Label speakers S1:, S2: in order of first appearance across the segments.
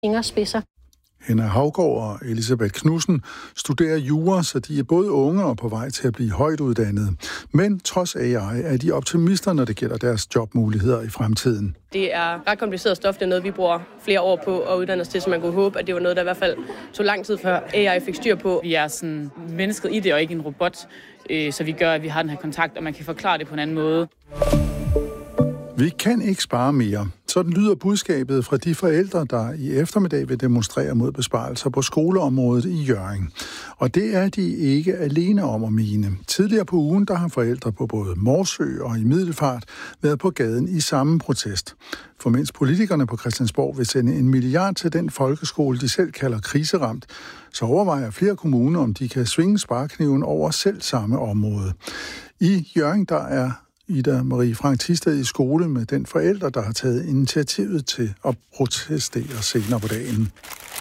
S1: fingerspidser.
S2: Henna Haugaard og Elisabeth Knudsen studerer jura, så de er både unge og på vej til at blive højt uddannede. Men trods AI er de optimister, når det gælder deres jobmuligheder i fremtiden.
S3: Det er ret kompliceret stof. Det er noget, vi bruger flere år på at uddanne os til, så man kunne håbe, at det var noget, der i hvert fald tog lang tid før AI fik styr på.
S4: Vi er sådan mennesket i det og ikke en robot, så vi gør, at vi har den her kontakt, og man kan forklare det på en anden måde.
S2: Vi kan ikke spare mere. Sådan lyder budskabet fra de forældre, der i eftermiddag vil demonstrere mod besparelser på skoleområdet i Hjørring. Og det er de ikke alene om at mene. Tidligere på ugen, der har forældre på både Morsø og i Middelfart været på gaden i samme protest. For mens politikerne på Christiansborg vil sende 1 milliard til den folkeskole, de selv kalder kriseramt, så overvejer flere kommuner, om de kan svinge sparekniven over selv samme område. I Hjørring, der er Ida Marie Frank Thisted i skole med den forælder, der har taget initiativet til at protestere senere på dagen.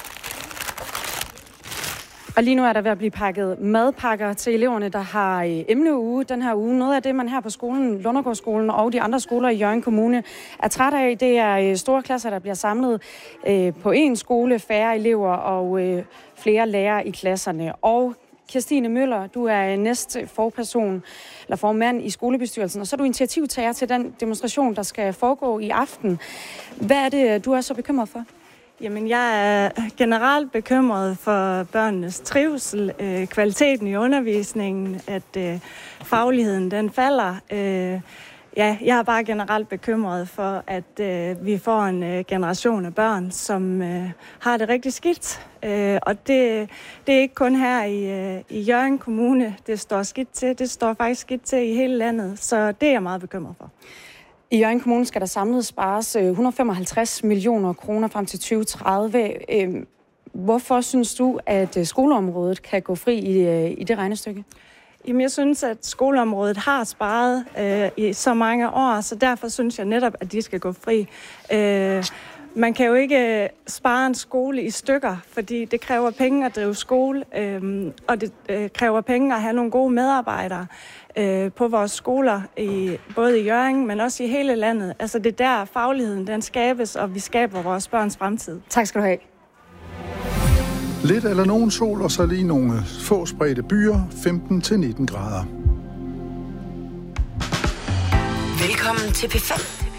S5: Og lige nu er der ved at blive pakket madpakker til eleverne, der har emneuge den her uge. Noget af det, man her på skolen, Lundergårdsskolen og de andre skoler i Hjørring Kommune er træt af, det er store klasser, der bliver samlet på en skole, færre elever og flere lærere i klasserne. Og Kirstine Møller, du er næste formand i skolebestyrelsen, og så er du initiativtager til den demonstration, der skal foregå i aften. Hvad er det, du er så bekymret for?
S6: Jamen, jeg er generelt bekymret for børnenes trivsel, kvaliteten i undervisningen, at fagligheden den falder. Ja, jeg er bare generelt bekymret for, at vi får en generation af børn, som har det rigtig skidt. Og det er ikke kun her i Hjørring Kommune, det står skidt til. Det står faktisk skidt til i hele landet, så det er jeg meget bekymret for.
S5: I Hjørring Kommune skal der samlet spares 155 millioner kroner frem til 2030. Hvorfor synes du, at skoleområdet kan gå fri i det regnestykke?
S6: Jamen, jeg synes, at skoleområdet har sparet i så mange år, så derfor synes jeg netop, at de skal gå fri. Man kan jo ikke spare en skole i stykker, fordi det kræver penge at drive skole, og det kræver penge at have nogle gode medarbejdere på vores skoler, både i Hjørring, men også i hele landet. Altså det er der fagligheden den skabes, og vi skaber vores børns fremtid.
S5: Tak skal du have.
S2: Lidt eller nogen sol, og så lige nogle få spredte byer, 15-19 grader.
S7: Velkommen til P5.